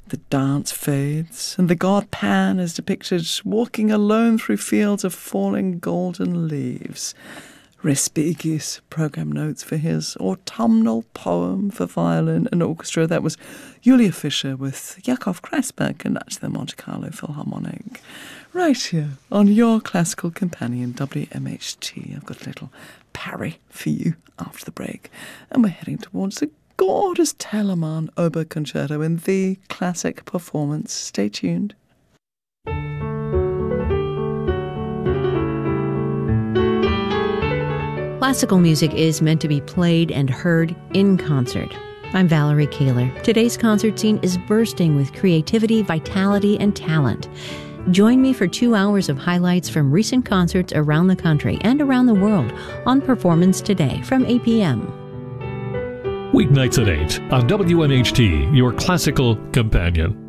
The dance fades, and the god Pan is depicted walking alone through fields of falling golden leaves. Respighius program notes for his autumnal poem for violin and orchestra. That was Julia Fischer with Yakov Kreisberg and that's the Monte Carlo Philharmonic. Right here on your classical companion, WMHT. I've got a little parry for you after the break. And we're heading towards the gorgeous Telemann Oboe Concerto in the classic performance. Stay tuned. Classical music is meant to be played and heard in concert. I'm Valerie Kaler. Today's concert scene is bursting with creativity, vitality, and talent. Join me for 2 hours of highlights from recent concerts around the country and around the world on Performance Today from 8 p.m. Weeknights at 8 on WMHT, your classical companion.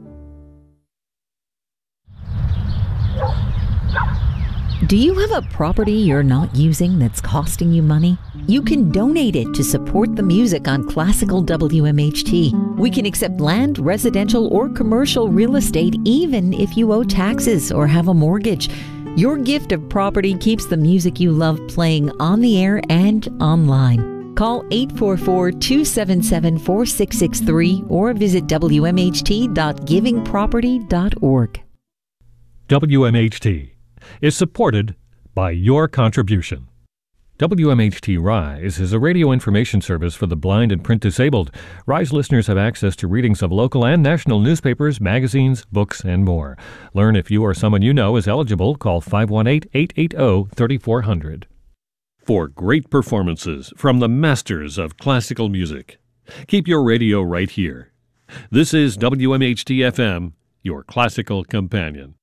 Do you have a property you're not using that's costing you money? You can donate it to support the music on Classical WMHT. We can accept land, residential, or commercial real estate even if you owe taxes or have a mortgage. Your gift of property keeps the music you love playing on the air and online. Call 844-277-4663 or visit wmht.givingproperty.org. WMHT is supported by your contribution. WMHT Rise is a radio information service for the blind and print disabled. Rise listeners have access to readings of local and national newspapers, magazines, books, and more. Learn if you or someone you know is eligible. Call 518-880-3400. For great performances from the masters of classical music, keep your radio right here. This is WMHT FM, your classical companion.